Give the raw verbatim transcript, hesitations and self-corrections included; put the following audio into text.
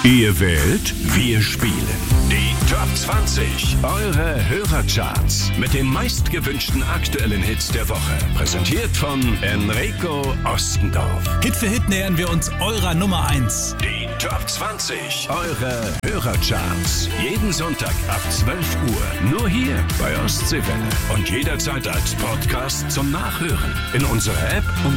Ihr wählt, wir spielen. Die Top zwanzig, eure Hörercharts mit den meistgewünschten aktuellen Hits der Woche. Präsentiert von Enrico Ostendorf. Hit für Hit nähern wir uns eurer Nummer eins. Die Top zwanzig, eure Hörercharts. Jeden Sonntag ab zwölf Uhr. Nur hier bei Ostseewelle. Und jederzeit als Podcast zum Nachhören. In unserer App und